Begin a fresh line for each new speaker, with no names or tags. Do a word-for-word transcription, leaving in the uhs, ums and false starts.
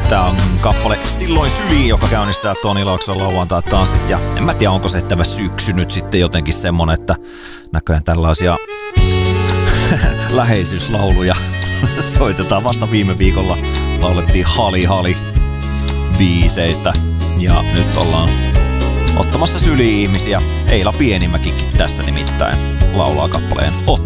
Tää on kappale Silloin syliin, joka käynnistää Toni Laakson lauantai-tanssit. Ja en mä tiedä, onko se tämä syksy nyt sitten jotenkin semmonen, että näköjään tällaisia läheisyyslauluja soitetaan. Vasta viime viikolla laulettiin Hali Hali biiseistä. Ja nyt ollaan ottamassa syli-ihmisiä. Eila Pienimäkikin tässä nimittäin laulaa kappaleen Ota.